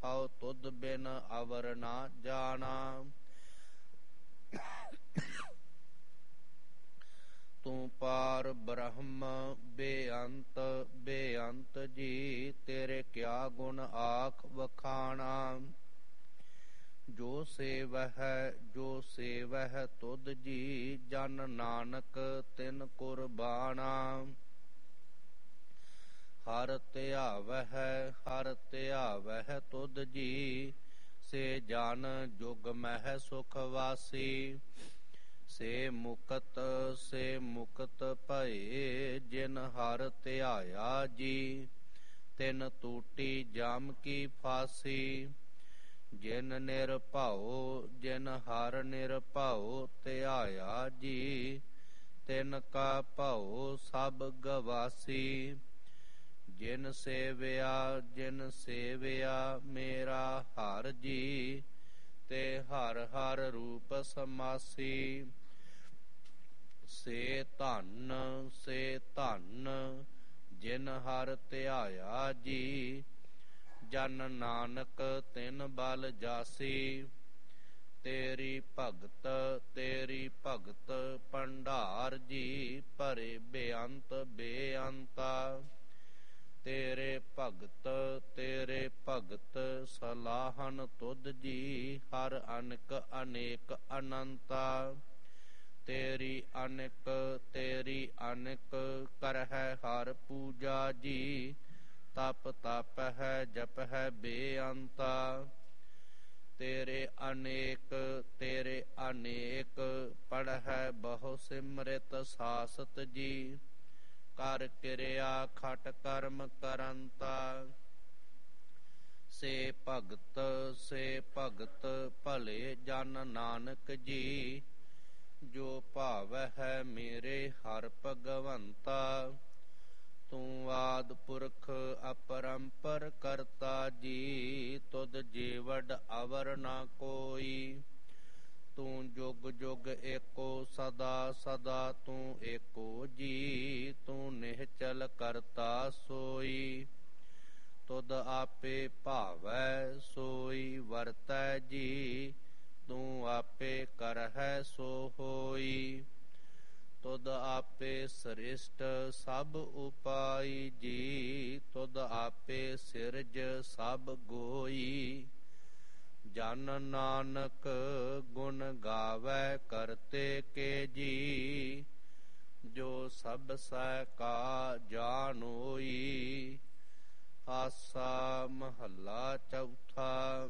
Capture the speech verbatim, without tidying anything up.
ਹਉ ਤੁਧ ਬਿਨ ਅਵਰ ਨਾ ਜਾਣਾ। ਤੂੰ ਪਾਰ ਬ੍ਰਹਮ ਬੇਅੰਤ ਬੇਅੰਤ ਜੀ, ਤੇਰੇ ਕਿਆ ਗੁਣ ਆਖ ਵਖਾਣਾ। ਜੋ ਸੇਵਹਿ ਜੋ ਸੇਵਹਿ ਤੁਧ ਜੀ, ਜਨ ਨਾਨਕ ਤਿਨ ਕੁਰਬਾਨਾ। ਹਰ ਧਿਆਵਹਿ ਹਰ ਧਿਆਵਹਿ ਤੁਧ ਜੀ, ਸੇ ਜਨ ਜੁਗ ਮਹਿ ਸੁਖ ਵਾਸੀ। ਸੇ ਮੁਕਤ ਸੇ ਮੁਕਤ ਭਏ, ਜਿਨ ਹਰ ਧਿਆਇਆ ਜੀ, ਤਿਨ ਟੂਟੀ ਜਮ ਕੀ ਫਾਸੀ। ਜਿਨ ਨਿਰਭਉ ਜਿਨ ਹਰ ਨਿਰਭਉ ਧਿਆਇਆ ਜੀ, ਤਿਨ ਕਾ ਭਉ ਸਭ ਗਵਾਸੀ। ਜਿਨ ਸੇਵਿਆ ਜਿਨ ਸੇਵਿਆ ਮੇਰਾ ਹਰਿ ਜੀ, ਤੇ ਹਰਿ ਹਰਿ ਰੂਪ ਸਮਾਸੀ। ਸੇ ਧਨ ਸੇ ਧਨ ਜਿਨ ਹਰਿ ਧਿਆਇਆ ਜੀ, ਜਨ ਨਾਨਕ ਤਿਨ ਬਲ ਜਾਸੀ। ਤੇਰੀ ਭਗਤ ਤੇਰੀ ਭਗਤ ਭੰਡਾਰ ਜੀ, ਭਰੇ ਬੇਅੰਤ ਬੇਅੰਤਾ। ਤੇਰੇ ਭਗਤ ਤੇਰੇ ਭਗਤ ਸਲਾਹਨ ਤੁਧ ਜੀ, ਹਰ ਅਨਕ ਅਨੇਕ ਅਨੰਤਾ। ਤੇਰੀ ਅਨਕ ਤੇਰੀ ਅਨਕ ਕਰਹਿ ਹਰ ਪੂਜਾ ਜੀ, ਤਪ ਤਪ ਹੈ ਜਪ ਹੈ ਬੇਅੰਤਾ। ਤੇਰੇ ਅਨੇਕ ਤੇਰੇ ਅਨੇਕ ਪੜ੍ਹੈ ਬਹੁ ਸਿਮਰਿਤ ਸਾਸਤ ਜੀ, ਕਰ ਕਿਰਿਆ ਖਟ ਕਰਮ ਕਰੰਤਾ। ਸੇ ਭਗਤ ਸੇ ਭਗਤ ਭਲੇ ਜਨ ਨਾਨਕ ਜੀ, ਜੋ ਭਾਵਹਿ ਮੇਰੇ ਹਰਿ ਭਗਵੰਤਾ। ਤੂੰ ਆਦਿ ਪੁਰਖ ਅਪਰੰਪਰ ਕਰਤਾ ਜੀ, ਤੁਧ ਜੀਵਡ ਅਵਰ ਨਾ ਕੋਈ। ਤੂੰ ਜੁਗ ਜੁਗ ਏਕੋ ਸਦਾ ਸਦਾ ਤੂੰ ਏਕੋ ਜੀ, ਤੂੰ ਨਿਹਚਲ ਕਰਤਾ ਸੋਈ। ਤੁਧ ਆਪੇ ਭਾਵੈ ਸੋਈ ਵਰਤੈ ਜੀ, ਤੂੰ ਆਪੇ ਕਰਹਿ ਸੋ ਹੋਈ। ਤੁਧ ਆਪੇ ਸ੍ਰਿਸ਼ਟ ਸਭ ਉਪਾਈ ਜੀ, ਤੁਧ ਆਪੇ ਸਿਰਜ ਸਭ ਗੋਈ। ਜਨ ਨਾਨਕ ਗੁਣ ਗਾਵੈ ਕਰਤੇ ਕੇ ਜੀ, ਜੋ ਸਭ ਸਹਿ ਕਾ ਜਾਣੋਈ। ਆਸਾ ਮਹੱਲਾ ਚੌਥਾ।